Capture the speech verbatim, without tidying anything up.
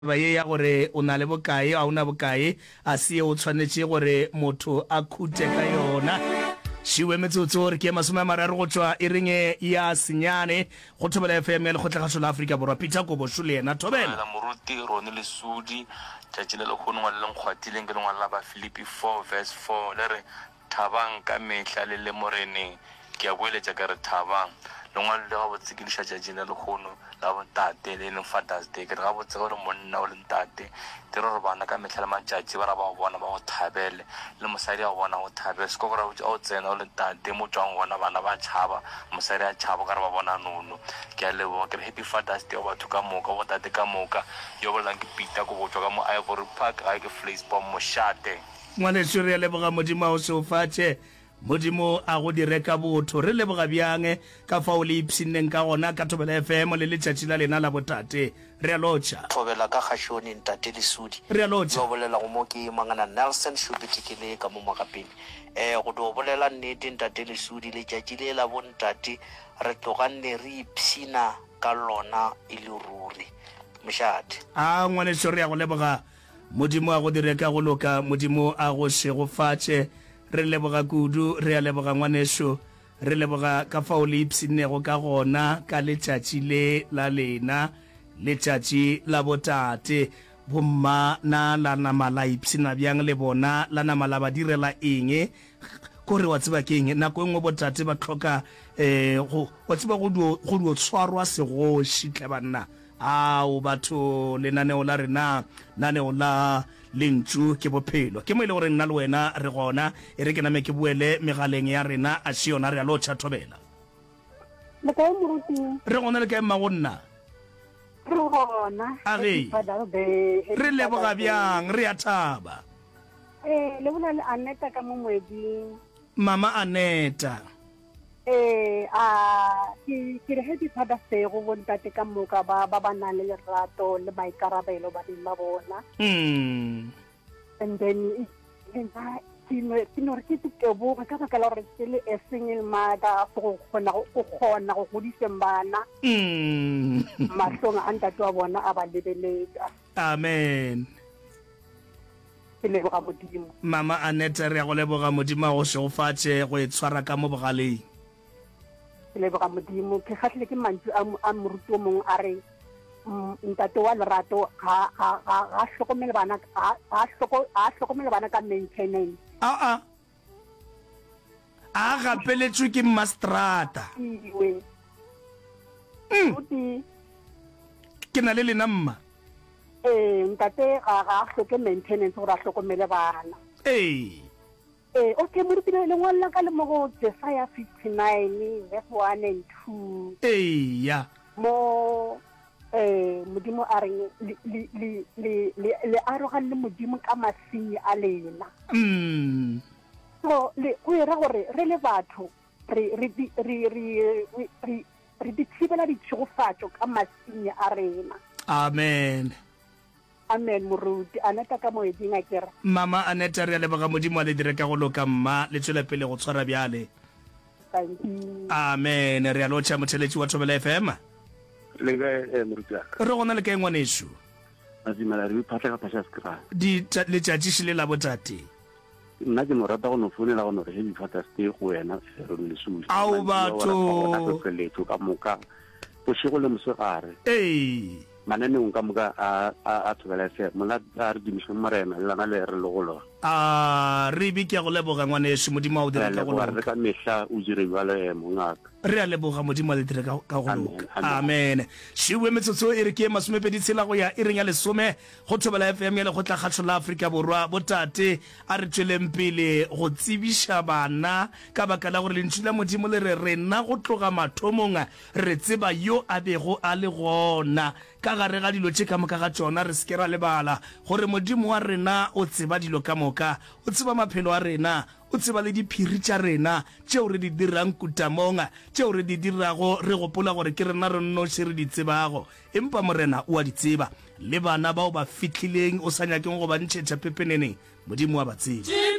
ba ye ya gore o na le bokae a una bokae a se o tshwanetse gore motho a khute ka yona shiwe metsotso re ke masome a mararo go tswa e renge ya senyane go thobela F M le go tla gasola Africa borwa Peter go boshule yena thobela la moruti rone le sudi tjatjile le khone ngwa le ngwatileng ke ngwa la ba Philippi four verse four le re thabang ka mehla le le moreneng ke a boeletsa ka re thabang lengwa le ga botsekilisha tjatjile le khone la botate le le Father's Day ke ga botse gore monna o le ntate tiro re bana ka mehla le matjatji ba ra ba bona ba go thabele le mosadi a bona go thabele se go ra o tsena o le ntate mo tswang bona bana ba tshaba mosadi a tshaba ka re ba bona nono ke a lebo ke happy Father's Day ba thuka moka bo tate ka moka yo bolang ke pita go botswa ka mo Ivory Park ga ke Flace Bomb mo shate ngwane tsuri ya leboga modimo o se o fatshe modimo a go direka botho re leboga byange ka fa o le ipsinneng ka gona ka thobela F M le letšatši la lena la botate re a lotšha thobela ka kgašone ntate le sudi re a lotšha go bolela go mo ke mangana Nelson Shubiti ke le ka mo magapeng eh go do bolela nnete ntate le sudi le tšatši le la bontate re tloganne re ipsina ka lona e le ruri mošate a ngwane tsuri ya go leboga modimo a go direka go loka modimo a go se go fatshe re leboga kudu re a leboga ngwaneso re leboga ka fa o le ipsinnego ka gona ka letšatši le la lena letšatši la botate bomma na la nama la ipsina bjang le bona la nama la ba direla eng kore wa tseba ke eng nako engwe botate ba tlhoka eh go wa tseba go go go tshwarwa segoši tle banna ao batho lenaneo la rena naneo la lentšu ke bophelo ke mo ile gore nna le wena re gona e re ke name ke buele megaleng ya rena a se yona re a lotšha thobela le kae moruti re gona le kae mmagonna re gona a ge re leboga bjang re a thaba eh le bona le Aneta ka mo moeding mama Aneta eh a ki ki re hedi phada se go bontate ka moka ba ba bana le lerato le maikarabelo ba di ba bona mm and then in that kino kino re ke ke bo ka ka la re le a single mother go khona go khona go godiseng bana mm mahlonga anta twa bona aba lebeletsa amen ke leboga modimo mama Aneta re go leboga modimo go se go fatshe go e tshwara ka mo bogaleng le ba modimo ke khatle ke mantšu a moruto mong a re ntate wa lerato ga ga ga hlokomele bana ga hloko a hlokomele bana ka maintenance a a a gapeletswe ke mastrata iwe uti ke na le lena mma eh ntate ga ga hloke maintenance gore a hlokomele bana eh eh okay moruti le ngwalla ka le mo go Jesaja fifty-nine verse one and two eh ya mo eh modimo a reng le le le le aroga le modimo ka masini a lena mm so le go era gore re le batho re re re re re di tsibela di tšhofatšo ka masini a rena amen amen moruti Aneta ka moeding a kere mama Aneta re a leboga modimo a le direka go loka mma le tswela pele go tshwara bjale thank you amen re a lotšha motheletši wa thobela F M le ga e moruti re gona le kae ngwaneso a di mala re phata ka phasa skra di letšatši šile la botate nna ke mo rata go no founela go no re di phata ste go wena re le suli au batho ka letso ka moka go shego le mosegare eh manane nka moka a a thobela se mona a re dimisho marena le lana le re logolo a re bi ke go leboga ngwaneso modimo o direka go loka re ka mehla o dire jwalo e mongaka re a leboga modimo le direka ka go loka amen shiwe metsotso e re ke masome pedi tshela go ya e reng ya lesome go thobela F M ya le go tla gatshola Africa borwa botate a re tsweleng pele go tsibisha bana ka baka la gore le ntšhila modimo le re rena go tloga mathomong re tseba yo a bego a le gona ka gare ga dilo tše ka moka ga tsona re sekera lebala gore modimo wa rena o tseba dilo ka moka o tseba maphelo a rena o tseba le diphiri tša rena tšeo re di dirang kutamong tšeo re di dirago re gopola gore ke rena re nnoše re di tsebago empa morena o a di tseba le bana bao ba fitlhileng o sa nyakeng go ba ntšhetša pepeneneng modimo wa ba tseba